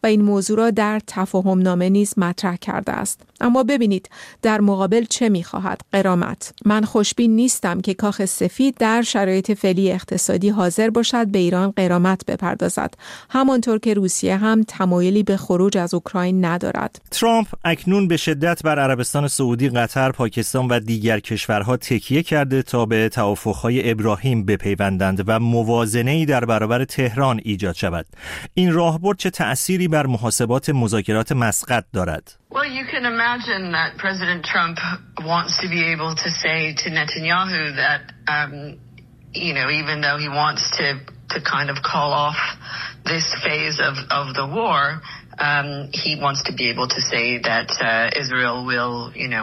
و این موضوع را در تفاهم نامه نیز مطرح کرده است. اما ببینید در مقابل چه می‌خواهد؟ غرامت. من خوشبین نیستم که کاخ سفید در شرایط فعلی اقتصادی حاضر باشد به ایران غرامت بپردازد، همانطور که روسیه هم تمایلی به خروج از اوکراین ندارد. ترامپ اکنون به شدت بر عربستان سعودی، قطر، پاکستان و دیگر کشورها تکیه کرده تا به توافق‌های ابراهیم بپیوندند و موازنه‌ای در برابر تهران ایجاد شود. این راهبرد چه تأثیری بر محاسبات مذاکرات مسقط دارد؟ Well, you can imagine that President Trump wants to be able to say to Netanyahu that, even though he wants to kind of call off this phase of the war, he wants to be able to say that Israel will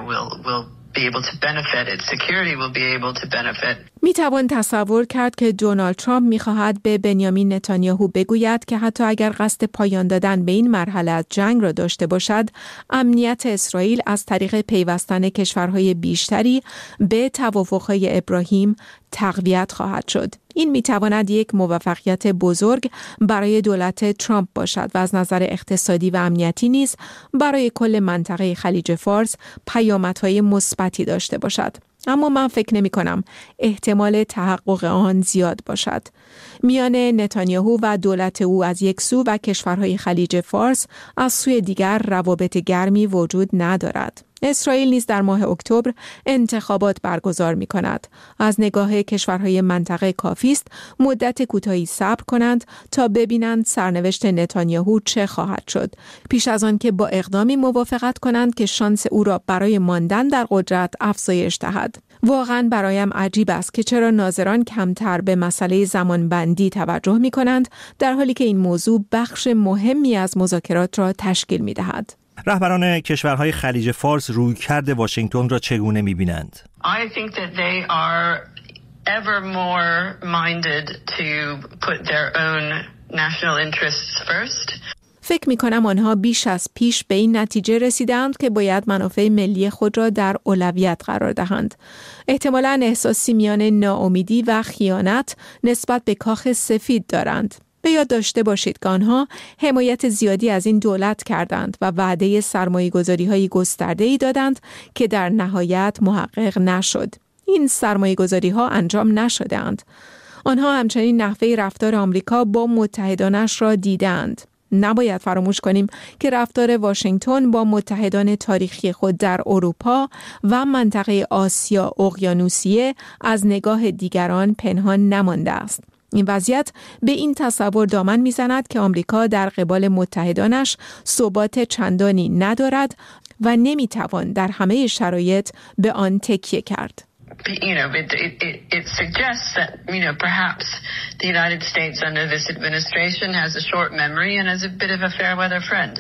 be able to benefit, its security will be able to benefit. میتوان تصور کرد که دونالد ترامپ میخواهد به بنیامین نتانیاهو بگوید که حتی اگر قصد پایان دادن به این مرحله از جنگ را داشته باشد، امنیت اسرائیل از طریق پیوستن کشورهای بیشتری به توافقهای ابراهیم تقویت خواهد شد. این میتواند یک موفقیت بزرگ برای دولت ترامپ باشد و از نظر اقتصادی و امنیتی نیز برای کل منطقه خلیج فارس پیامدهای مثبتی داشته باشد. اما من فکر نمی کنم احتمال تحقق آن زیاد باشد. میان نتانیاهو و دولت او از یک سو و کشورهای خلیج فارس از سوی دیگر روابط گرمی وجود ندارد. اسرائیل نیز در ماه اکتبر انتخابات برگزار می کند. از نگاه کشورهای منطقه کافی است مدت کوتاهی صبر کنند تا ببینند سرنوشت نتانیاهو چه خواهد شد، پیش از آن که با اقدامی موافقت کنند که شانس او را برای ماندن در قدرت افزایش دهد. واقعا برایم عجیب است که چرا ناظران کمتر به مسئله زمانبندی توجه می کنند، در حالی که این موضوع بخش مهمی از مذاکرات را تشکیل می دهد. رهبران کشورهای خلیج فارس رویکرد واشنگتن را چگونه می‌بینند؟ I think that they are ever more minded to put their own national interests first. فکر می‌کنم آنها بیش از پیش به این نتیجه رسیدند که باید منافع ملی خود را در اولویت قرار دهند. احتمالاً احساسی میان ناامیدی و خیانت نسبت به کاخ سفید دارند. به یاد داشته باشید که آنها حمایت زیادی از این دولت کردند و وعده سرمایه‌گذاری‌های گسترده‌ای دادند که در نهایت محقق نشد. این سرمایه‌گذاری‌ها انجام نشدند. آنها همچنین نحوه رفتار آمریکا با متحدانش را دیدند. نباید فراموش کنیم که رفتار واشنگتن با متحدان تاریخی خود در اروپا و منطقه آسیا اقیانوسیه از نگاه دیگران پنهان نمانده است. این وضعیت به این تصور دامن میزند که آمریکا در قبال متحدانش ثبات چندانی ندارد و نمیتوان در همه شرایط به آن تکیه کرد. It suggests that, perhaps the United States under this administration has a short memory and is a bit of a fair weather friend.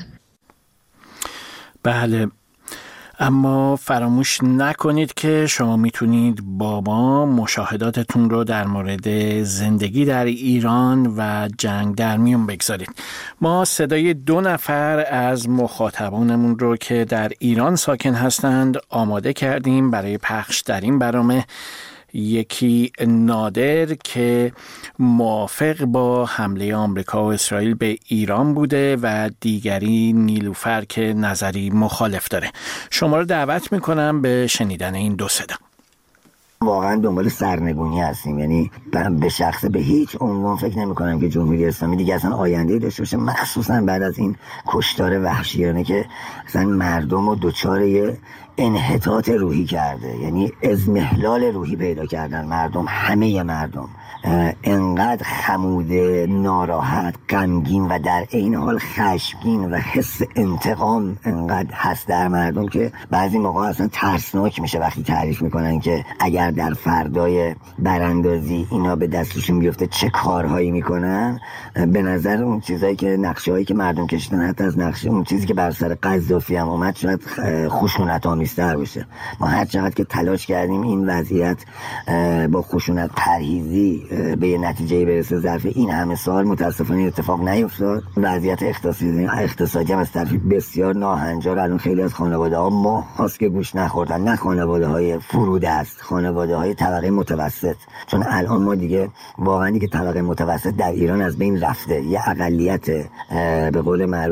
بله، اما فراموش نکنید که شما میتونید با ما مشاهداتتون رو در مورد زندگی در ایران و جنگ در میون بگذارید. ما صدای 2 نفر از مخاطبانمون رو که در ایران ساکن هستند آماده کردیم برای پخش در این برنامه. یکی نادر که موافق با حمله آمریکا و اسرائیل به ایران بوده و دیگری نیلوفر که نظری مخالف داره. شما رو دعوت میکنم به شنیدن این 2 صدا. واقعا دنبال سرنگونی هستیم، یعنی به شخص به هیچ عنوان فکر نمی کنم که جمهوری اسلامی دیگه اصلا آینده‌ای داشته باشه، مخصوصا بعد از این کشتار وحشیانه که اصلا مردم رو دچار انحطاط روحی کرده، یعنی اضمحلال روحی پیدا کردن مردم، همه مردم انقدر خموده، ناراحت، غمگین و در عین حال خشمگین و حس انتقام انقدر هست در مردم که بعضی موقع اصلا ترسناک میشه وقتی تعریف میکنن که اگر در فردای براندازی اینا به دستشون بیفته چه کارهایی میکنن. به نظر اون چیزایی که نقشه‌هایی که مردم کشیدن، حتی از نقشه اون چیزی که بر سر قذافی هم اومد شاید خشونت آمیزتر باشه. ما هر چقدر که تلاش کردیم این وضعیت با خشونت پرهیزی به یه نتیجه برسه ظرف این همه سال، متاسفانه اتفاق نیفتاد. وضعیت اقتصادی هم از طرف بسیار ناهنجار الان خیلی از خانواده‌ها ماه هاست که گوش نخوردن، نه خانواده‌های فروده است، خانواده‌های طبقه متوسط، چون الان ما دیگه واقعا دیگه طبقه متوسط در ایران از بین رفته. یه اقلیت به قول معروف